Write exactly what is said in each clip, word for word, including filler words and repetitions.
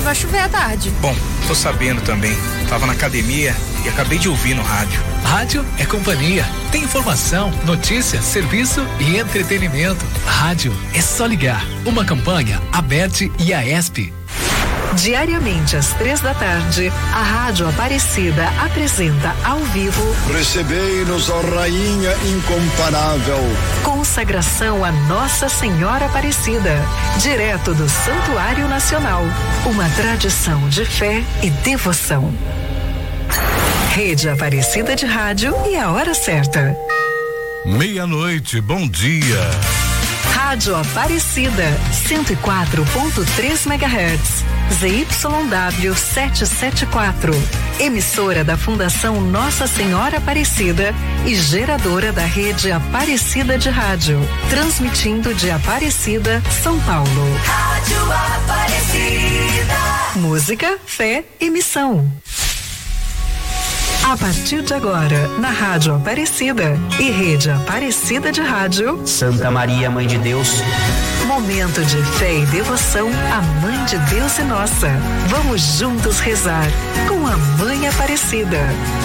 vai chover à tarde. Bom, tô sabendo também. Tava na academia e acabei de ouvir no rádio. Rádio é companhia. Tem informação, notícia, serviço e entretenimento. Rádio é só ligar. Uma campanha Aberte e a ESP. Diariamente às três da tarde, a Rádio Aparecida apresenta ao vivo Recebei-nos, ó Rainha incomparável. Consagração a Nossa Senhora Aparecida, direto do Santuário Nacional. Uma tradição de fé e devoção. Rede Aparecida de Rádio e a hora certa. Meia-noite, bom dia. Rádio Aparecida, cento e quatro ponto três megahertz, Z Y W setecentos e setenta e quatro, emissora da Fundação Nossa Senhora Aparecida e geradora da rede Aparecida de Rádio, transmitindo de Aparecida, São Paulo. Rádio Aparecida. Música, fé e missão. A partir de agora, na Rádio Aparecida e Rede Aparecida de Rádio, Santa Maria, Mãe de Deus. Momento de fé e devoção à Mãe de Deus e nossa. Vamos juntos rezar com a Mãe Aparecida.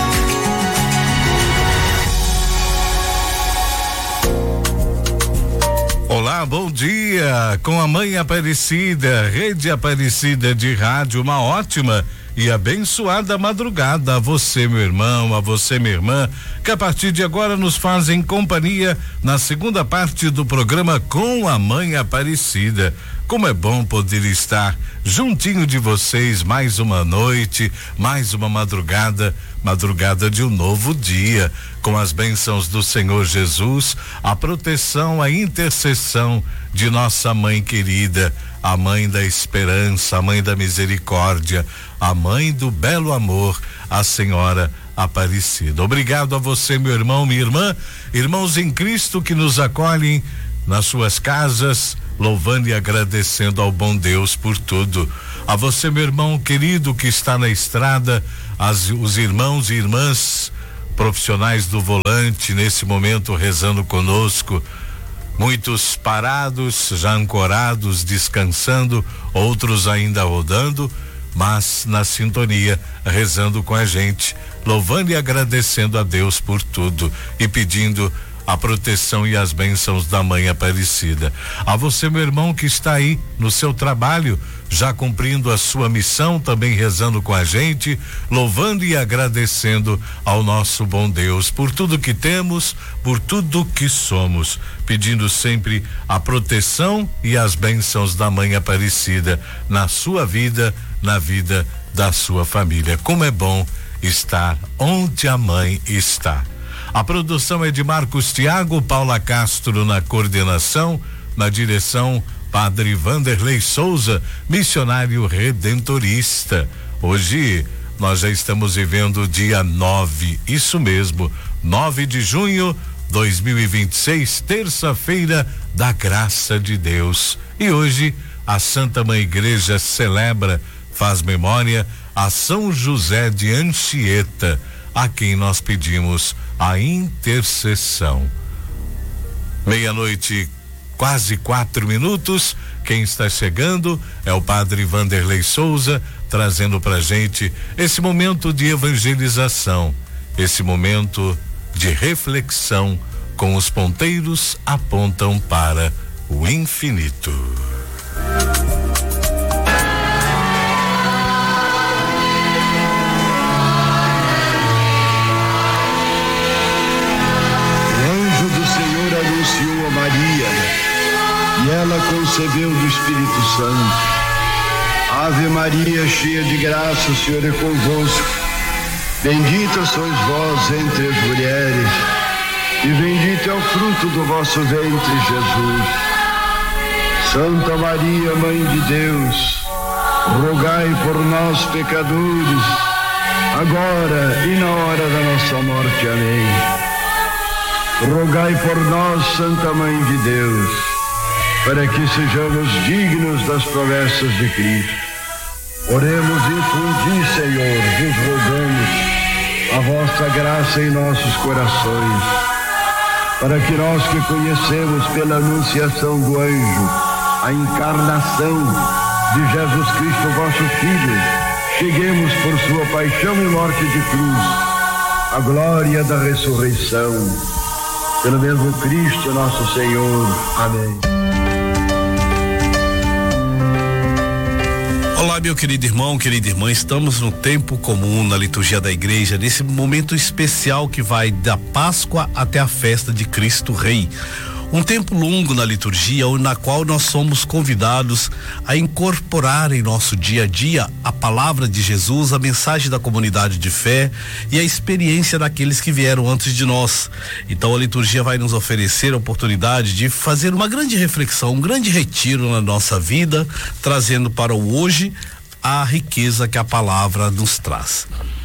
Olá, bom dia. Com a Mãe Aparecida, Rede Aparecida de Rádio, uma ótima e abençoada madrugada a você, meu irmão, a você, minha irmã, que a partir de agora nos fazem companhia na segunda parte do programa Com a Mãe Aparecida. Como é bom poder estar juntinho de vocês mais uma noite, mais uma madrugada, madrugada de um novo dia, com as bênçãos do Senhor Jesus, a proteção, a intercessão de nossa mãe querida, a mãe da esperança, a mãe da misericórdia, a mãe do belo amor, a Senhora Aparecida. Obrigado a você, meu irmão, minha irmã, irmãos em Cristo que nos acolhem nas suas casas, louvando e agradecendo ao bom Deus por tudo. A você, meu irmão querido que está na estrada, as, os irmãos e irmãs profissionais do volante nesse momento rezando conosco, muitos parados, já ancorados, descansando, outros ainda rodando, mas na sintonia, rezando com a gente, louvando e agradecendo a Deus por tudo e pedindo a proteção e as bênçãos da Mãe Aparecida. A você, meu irmão, que está aí no seu trabalho, já cumprindo a sua missão, também rezando com a gente, louvando e agradecendo ao nosso bom Deus por tudo que temos, por tudo que somos, pedindo sempre a proteção e as bênçãos da Mãe Aparecida na sua vida, na vida da sua família. Como é bom estar onde a mãe está. A produção é de Marcos Tiago, Paula Castro na coordenação, na direção Padre Vanderlei Souza, missionário redentorista. Hoje nós já estamos vivendo o dia nove, isso mesmo, nove de junho de dois mil e vinte e seis, terça-feira da graça de Deus. E hoje a Santa Mãe Igreja celebra, faz memória a São José de Anchieta, a quem nós pedimos a intercessão. Meia-noite, quase quatro minutos. Quem está chegando é o Padre Vanderlei Souza, trazendo pra gente esse momento de evangelização, esse momento de reflexão com os ponteiros apontam para o infinito. E ela concebeu do Espírito Santo. Ave Maria, cheia de graça, o Senhor é convosco. Bendita sois vós entre as mulheres, e bendito é o fruto do vosso ventre, Jesus. Santa Maria, Mãe de Deus, rogai por nós, pecadores, agora e na hora da nossa morte. Amém. Rogai por nós, Santa Mãe de Deus, para que sejamos dignos das promessas de Cristo. Oremos, infundi, Senhor, vos rogamos a vossa graça em nossos corações, para que nós que conhecemos pela anunciação do anjo a encarnação de Jesus Cristo, vosso Filho, cheguemos por sua paixão e morte de cruz à glória da ressurreição. Pelo mesmo Cristo nosso Senhor. Amém. Olá, meu querido irmão, querida irmã, estamos no tempo comum na liturgia da igreja, nesse momento especial que vai da Páscoa até a festa de Cristo Rei. Um tempo longo na liturgia, na qual nós somos convidados a incorporar em nosso dia a dia a palavra de Jesus, a mensagem da comunidade de fé e a experiência daqueles que vieram antes de nós. Então a liturgia vai nos oferecer a oportunidade de fazer uma grande reflexão, um grande retiro na nossa vida, trazendo para o hoje a riqueza que a palavra nos traz.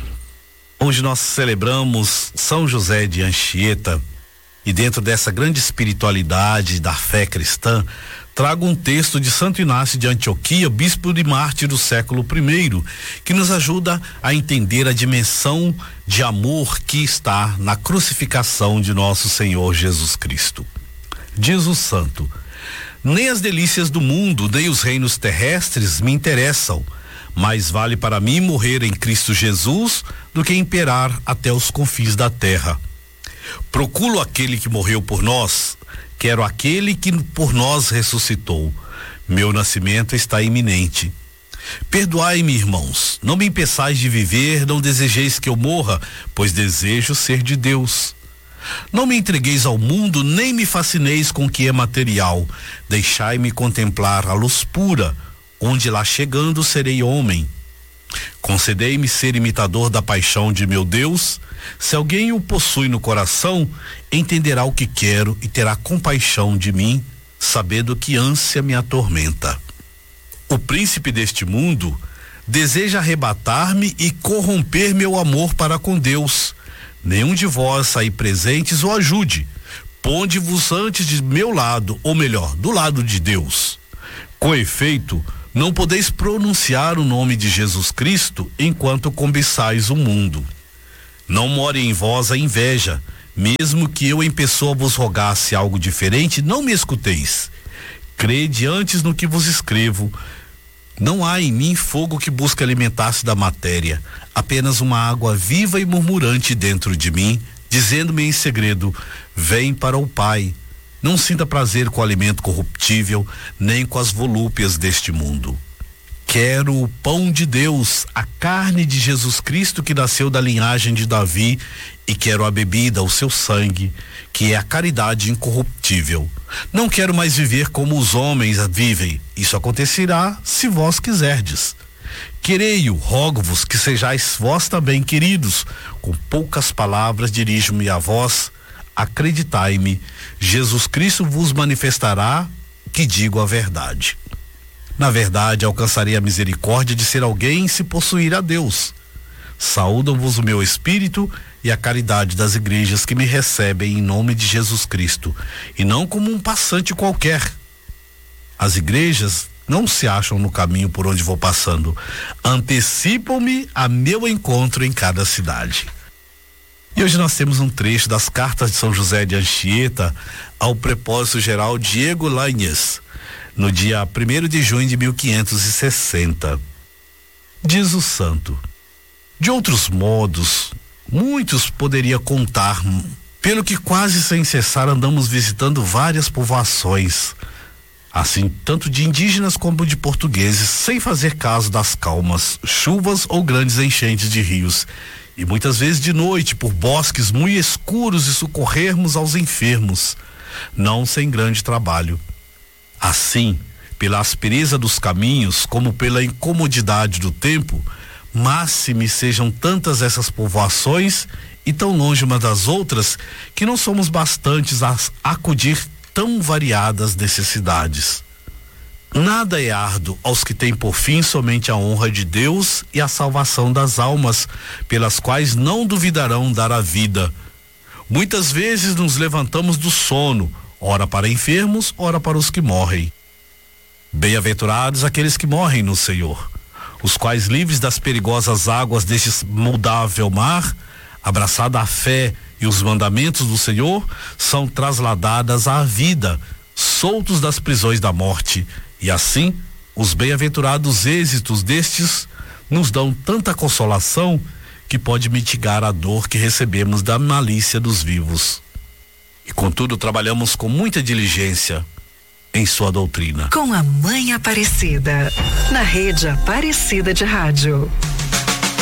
Hoje nós celebramos São José de Anchieta. E dentro dessa grande espiritualidade da fé cristã, trago um texto de Santo Inácio de Antioquia, bispo de Marte do século primeiro, que nos ajuda a entender a dimensão de amor que está na crucificação de nosso Senhor Jesus Cristo. Diz o santo: nem as delícias do mundo, nem os reinos terrestres me interessam, mais vale para mim morrer em Cristo Jesus do que imperar até os confins da terra. Procuro aquele que morreu por nós, quero aquele que por nós ressuscitou. Meu nascimento está iminente. Perdoai-me, irmãos, não me impeçais de viver, não desejeis que eu morra, pois desejo ser de Deus. Não me entregueis ao mundo, nem me fascineis com o que é material. Deixai-me contemplar a luz pura, onde lá chegando serei homem. Concedei-me ser imitador da paixão de meu Deus. Se alguém o possui no coração, entenderá o que quero e terá compaixão de mim, sabendo que ânsia me atormenta. O príncipe deste mundo deseja arrebatar-me e corromper meu amor para com Deus. Nenhum de vós aí presentes o ajude. Ponde-vos antes de meu lado, ou melhor, do lado de Deus. Com efeito, não podeis pronunciar o nome de Jesus Cristo enquanto cobiçais o mundo. Não more em vós a inveja, mesmo que eu em pessoa vos rogasse algo diferente, não me escuteis. Crede antes no que vos escrevo. Não há em mim fogo que busque alimentar-se da matéria, apenas uma água viva e murmurante dentro de mim, dizendo-me em segredo: vem para o Pai. Não sinta prazer com o alimento corruptível, nem com as volúpias deste mundo. Quero o pão de Deus, a carne de Jesus Cristo que nasceu da linhagem de Davi, e quero a bebida, o seu sangue, que é a caridade incorruptível. Não quero mais viver como os homens vivem. Isso acontecerá se vós quiserdes. Querei-o, rogo-vos que sejais vós também queridos. Com poucas palavras dirijo-me a vós. Acreditai-me, Jesus Cristo vos manifestará que digo a verdade. Na verdade, alcançarei a misericórdia de ser alguém se possuir a Deus. Saúdam-vos o meu espírito e a caridade das igrejas que me recebem em nome de Jesus Cristo, e não como um passante qualquer. As igrejas não se acham no caminho por onde vou passando, antecipam-me a meu encontro em cada cidade. E hoje nós temos um trecho das cartas de São José de Anchieta ao prepósito geral Diego Lainez, no dia primeiro de junho de mil quinhentos e sessenta. Diz o santo: de outros modos, muitos poderia contar, pelo que quase sem cessar andamos visitando várias povoações, assim tanto de indígenas como de portugueses, sem fazer caso das calmas, chuvas ou grandes enchentes de rios, e muitas vezes de noite por bosques muito escuros, e socorrermos aos enfermos, não sem grande trabalho. Assim, pela aspereza dos caminhos, como pela incomodidade do tempo, máxime sejam tantas essas povoações e tão longe umas das outras, que não somos bastantes a acudir tão variadas necessidades. Nada é árduo aos que têm por fim somente a honra de Deus e a salvação das almas, pelas quais não duvidarão dar a vida. Muitas vezes nos levantamos do sono, ora para enfermos, ora para os que morrem. Bem-aventurados aqueles que morrem no Senhor, os quais, livres das perigosas águas deste mudável mar, abraçada a fé e os mandamentos do Senhor, são trasladadas à vida, soltos das prisões da morte, e assim Os bem-aventurados êxitos destes nos dão tanta consolação que pode mitigar a dor que recebemos da malícia dos vivos. E contudo trabalhamos com muita diligência em sua doutrina. Com a Mãe Aparecida, na Rede Aparecida de Rádio.